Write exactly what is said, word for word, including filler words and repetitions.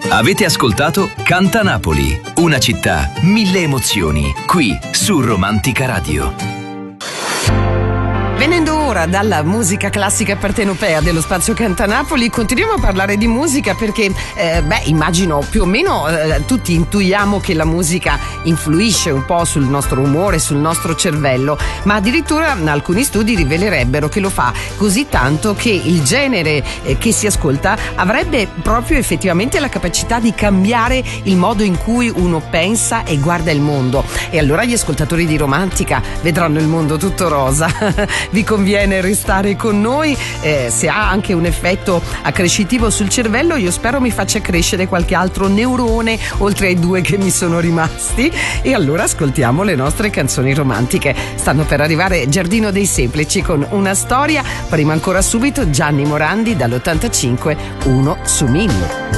Avete ascoltato Canta Napoli, una città, mille emozioni, qui su Romantica Radio. Venendo ora dalla musica classica partenopea dello spazio Canta Napoli, continuiamo a parlare di musica perché, eh, beh, immagino più o meno eh, tutti intuiamo che la musica influisce un po' sul nostro umore, sul nostro cervello, ma addirittura alcuni studi rivelerebbero che lo fa così tanto che il genere eh, che si ascolta avrebbe proprio effettivamente la capacità di cambiare il modo in cui uno pensa e guarda il mondo. E allora gli ascoltatori di Romantica vedranno il mondo tutto rosa. Vi conviene restare con noi, eh, se ha anche un effetto accrescitivo sul cervello, io spero mi faccia crescere qualche altro neurone oltre ai due che mi sono rimasti. E allora ascoltiamo le nostre canzoni romantiche. Stanno per arrivare Giardino dei Semplici con Una storia, prima ancora subito Gianni Morandi dall'ottantacinque, Uno su mille.